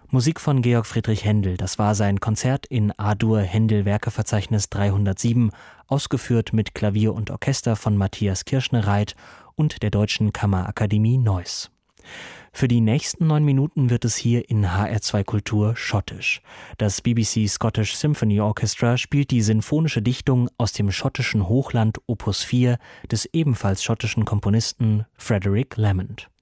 Musik von Georg Friedrich Händel, das war sein Konzert in A-Dur Händel Werkeverzeichnis 307, ausgeführt mit Klavier und Orchester von Matthias Kirschnereit und der Deutschen Kammerakademie Neuss. Für die nächsten 9 Minuten wird es hier in HR2 Kultur schottisch. Das BBC Scottish Symphony Orchestra spielt die sinfonische Dichtung aus dem schottischen Hochland Opus 4 des ebenfalls schottischen Komponisten Frederick Lamond.